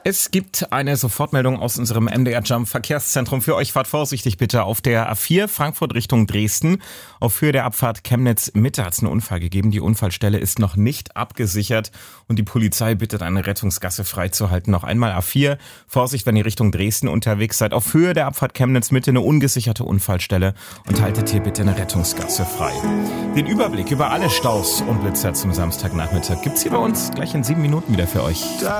Es gibt eine Sofortmeldung aus unserem MDR Jump Verkehrszentrum für euch. Fahrt vorsichtig bitte auf der A4 Frankfurt Richtung Dresden. Auf Höhe der Abfahrt Chemnitz Mitte hat es einen Unfall gegeben. Die Unfallstelle ist noch nicht abgesichert und die Polizei bittet, eine Rettungsgasse freizuhalten. Noch einmal A4. Vorsicht, wenn ihr Richtung Dresden unterwegs seid. Auf Höhe der Abfahrt Chemnitz Mitte eine ungesicherte Unfallstelle und haltet hier bitte eine Rettungsgasse frei. Den Überblick über alle Staus und Blitzer zum Samstagnachmittag gibt's hier bei uns gleich in 7 Minuten wieder für euch.